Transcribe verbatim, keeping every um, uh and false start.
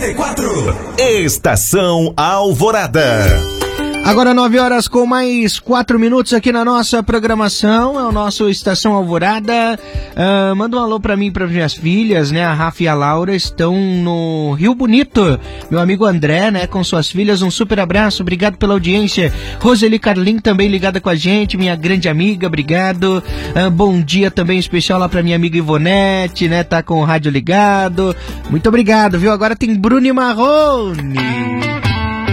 noventa e quatro. Estação Alvorada. Agora nove horas com mais quatro minutos aqui na nossa programação, é o nosso Estação Alvorada. Uh, manda um alô pra mim e para minhas filhas, né? A Rafa e a Laura estão no Rio Bonito. Meu amigo André, né? Com suas filhas, um super abraço, obrigado pela audiência. Roseli Carlin também ligada com a gente, minha grande amiga, obrigado. Uh, bom dia também especial lá pra minha amiga Ivonete, né? Tá com o rádio ligado. Muito obrigado, viu? Agora tem Bruno e Marrone.